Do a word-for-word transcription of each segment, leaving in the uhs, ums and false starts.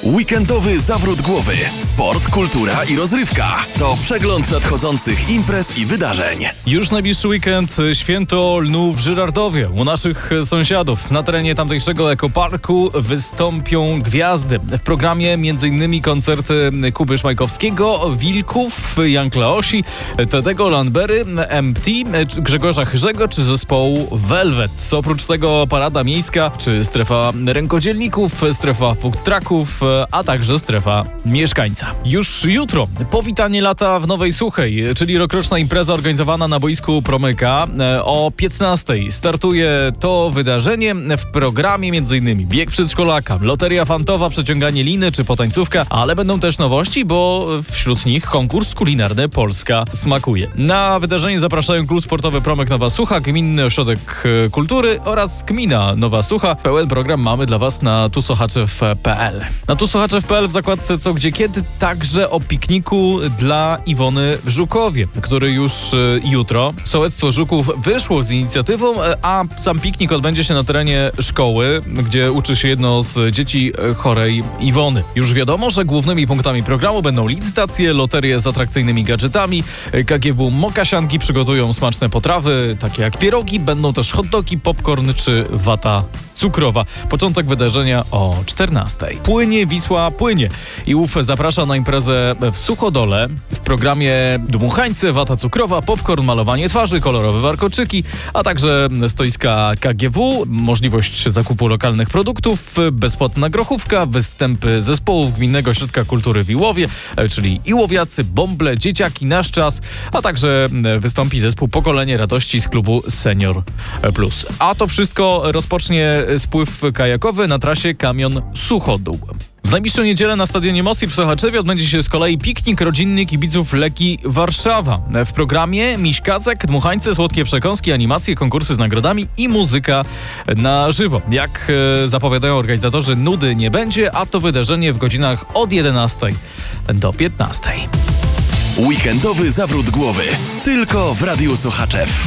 Weekendowy zawrót głowy. Sport, kultura i rozrywka. To przegląd nadchodzących imprez i wydarzeń. Już najbliższy weekend święto lnu w Żyrardowie. U naszych sąsiadów na terenie tamtejszego ekoparku wystąpią gwiazdy. W programie m.in. koncerty Kuby Szmajkowskiego, Wilków, Jan Kleosi, Tedego Landbery, M T, Grzegorza Chyrzego czy zespołu Velvet. Oprócz tego parada miejska czy strefa rękodzielników, strefa food trucków, a także strefa mieszkańca. Już jutro powitanie lata w Nowej Suchej, czyli rokroczna impreza organizowana na boisku Promyka. O piętnastej startuje to wydarzenie. W programie m.in. bieg przedszkolaka, loteria fantowa, przeciąganie liny czy potańcówka, ale będą też nowości, bo wśród nich konkurs kulinarny Polska smakuje. Na wydarzenie zapraszają Klub Sportowy Promyk Nowa Sucha, Gminny Ośrodek Kultury oraz Gmina Nowa Sucha. Pełen program mamy dla Was na tusochaczew kropka p l. Na tusochaczew kropka p l w zakładce Co, Gdzie, Kiedy także o pikniku dla Iwony w Żukowie, który już y, jutro. Sołectwo Żuków wyszło z inicjatywą, a sam piknik odbędzie się na terenie szkoły, gdzie uczy się jedno z dzieci chorej Iwony. Już wiadomo, że głównymi punktami programu będą licytacje, loterie z atrakcyjnymi gadżetami, K G W Mokasianki przygotują smaczne potrawy, takie jak pierogi, będą też hot dogi, popcorn czy wata cukrowa. Początek wydarzenia o czternastej. Płynie Wisła, płynie. I ów zaprasza na imprezę w Suchodole. W programie dmuchańce, wata cukrowa, popcorn, malowanie twarzy, kolorowe warkoczyki, a także stoiska K G W, możliwość zakupu lokalnych produktów, bezpłatna grochówka, występy zespołów Gminnego Ośrodka Kultury w Iłowie, czyli Iłowiacy, Bąble, Dzieciaki, Nasz Czas, a także wystąpi zespół Pokolenie Radości z klubu Senior Plus. A to wszystko rozpocznie spływ kajakowy na trasie Kamion-Suchodół. W najbliższą niedzielę na stadionie Mosti w Sochaczewie odbędzie się z kolei piknik rodzinny kibiców Leki Warszawa. W programie miś Kazek, dmuchańce, słodkie przekąski, animacje, konkursy z nagrodami i muzyka na żywo. Jak e, zapowiadają organizatorzy, nudy nie będzie, a to wydarzenie w godzinach od jedenastej do piętnastej. Weekendowy zawrót głowy. Tylko w Radiu Sochaczew.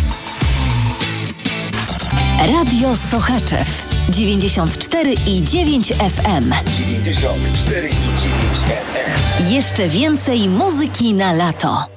Radio Sochaczew dziewięćdziesiąt cztery i dziewięć F M. dziewięćdziesiąt cztery i dziewięć F M. Jeszcze więcej muzyki na lato.